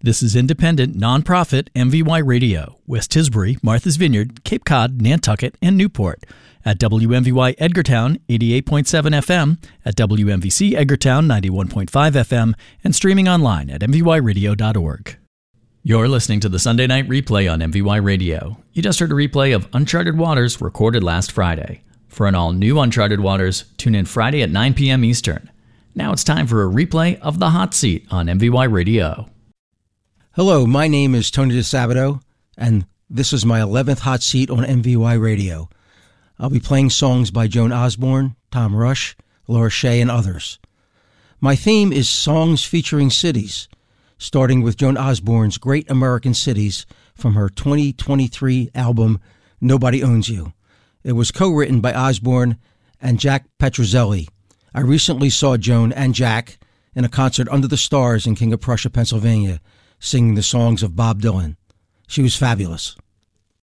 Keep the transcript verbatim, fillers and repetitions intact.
This is independent, nonprofit M V Y Radio, West Tisbury, Martha's Vineyard, Cape Cod, Nantucket, and Newport. At W M V Y Edgartown, eighty-eight point seven F M, at W M V C Edgartown, ninety-one point five F M, and streaming online at m v y radio dot org. You're listening to the Sunday Night Replay on M V Y Radio. You just heard a replay of Uncharted Waters recorded last Friday. For an all-new Uncharted Waters, tune in Friday at nine p.m. Eastern. Now it's time for a replay of The Hot Seat on M V Y Radio. Hello, my name is Tony DeSabato, and this is my eleventh Hot Seat on M V Y Radio. I'll be playing songs by Joan Osborne, Tom Rush, Laura Shea, and others. My theme is songs featuring cities, starting with Joan Osborne's Great American Cities from her twenty twenty-three album, Nobody Owns You. It was co-written by Osborne and Jack Petrozelli. I recently saw Joan and Jack in a concert under the stars in King of Prussia, Pennsylvania, singing the songs of Bob Dylan. She was fabulous.